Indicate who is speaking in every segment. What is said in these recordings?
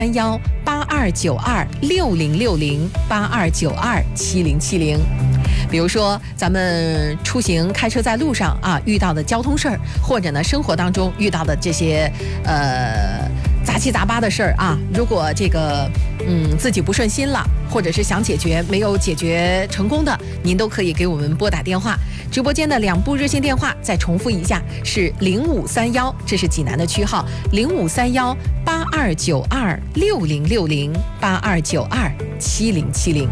Speaker 1: 3292606082927070。比如说咱们出行开车在路上啊遇到的交通事儿，或者呢生活当中遇到的这些杂七杂八的事儿啊，如果这个自己不顺心了，或者是想解决没有解决成功的，您都可以给我们拨打电话。直播间的2部热线电话再重复一下，是0531，这是济南的区号，053182906082927070。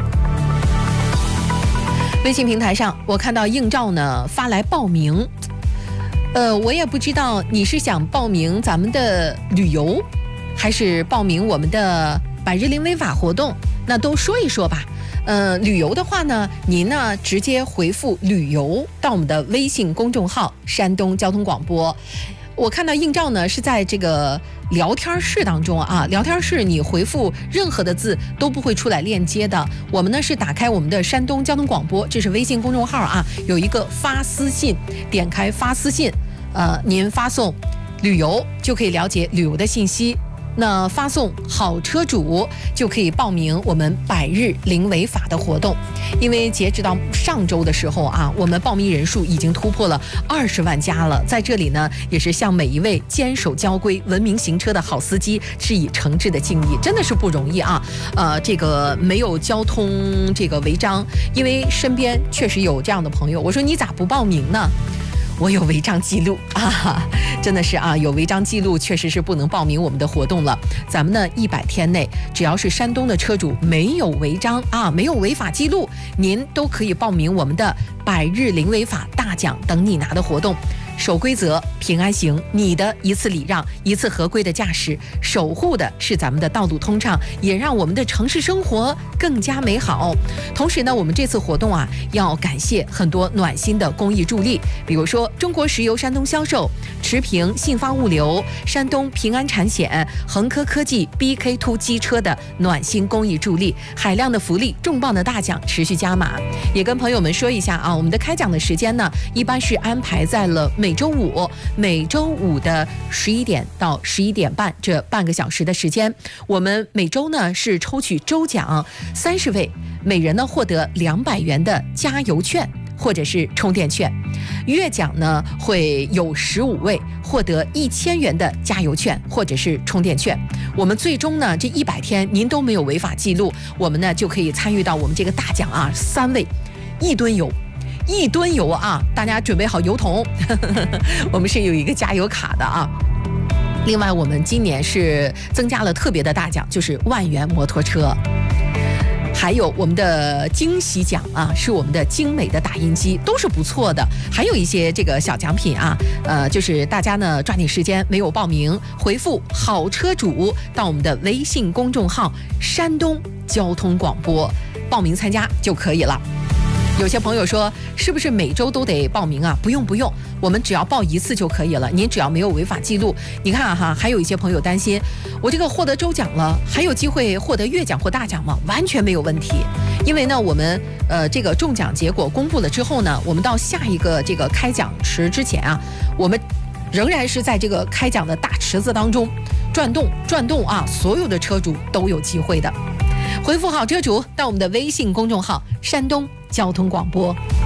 Speaker 1: 微信平台上我看到应照呢发来报名，我也不知道你是想报名咱们的旅游，还是报名我们的百日零违法活动，那都说一说吧。旅游的话呢，您呢直接回复旅游到我们的微信公众号山东交通广播。我看到应照呢是在这个聊天室当中啊，聊天室你回复任何的字都不会出来链接的。我们呢是打开我们的山东交通广播，这是微信公众号啊，有一个发私信，点开发私信，您发送旅游就可以了解旅游的信息。那发送好车主就可以报名我们百日零违法的活动。因为截止到上周的时候啊，我们报名人数已经突破了20万加了。在这里呢，也是向每一位坚守交规、文明行车的好司机致以诚挚的敬意，真的是不容易啊。这个没有交通这个违章，因为身边确实有这样的朋友，我说你咋不报名呢？我有违章记录啊，真的是啊，有违章记录确实是不能报名我们的活动了。咱们呢100天内，只要是山东的车主没有违章啊，没有违法记录，您都可以报名我们的百日零违法大奖等你拿的活动。守规则，平安行，你的一次礼让，一次合规的驾驶，守护的是咱们的道路通畅，也让我们的城市生活更加美好。同时呢，我们这次活动啊，要感谢很多暖心的公益助力，比如说中国石油山东销售、持平信发物流、山东平安产险、恒科科技、BK2 机车的暖心公益助力，海量的福利、重磅的大奖持续加码。也跟朋友们说一下啊，我们的开奖的时间呢，一般是安排在了每周五的11点到11点半这半个小时的时间。我们每周呢是抽取周奖30位，每人呢获得200元的加油券或者是充电券，月奖呢会有15位获得1000元的加油券或者是充电券。我们最终呢这100天您都没有违法记录，我们呢就可以参与到我们这个大奖啊，3位1吨油啊，大家准备好油桶我们是有一个加油卡的啊。另外我们今年是增加了特别的大奖，就是1万元摩托车，还有我们的惊喜奖啊，是我们的精美的打印机，都是不错的。还有一些这个小奖品啊，就是大家呢抓紧时间，没有报名回复好车主到我们的微信公众号山东交通广播报名参加就可以了。有些朋友说是不是每周都得报名啊？不用，我们只要报1次就可以了，您只要没有违法记录。你看哈，还有一些朋友担心，我这个获得周奖了，还有机会获得月奖或大奖吗？完全没有问题。因为呢，我们这个中奖结果公布了之后呢，我们到下一个这个开奖池之前啊，我们仍然是在这个开奖的大池子当中转动啊，所有的车主都有机会的。回复好车主到我们的微信公众号山东交通广播。